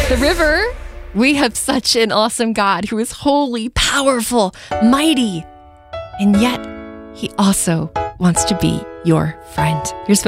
The river, we have such an awesome God who is holy, powerful, mighty, and yet he also wants to be your friend. Here's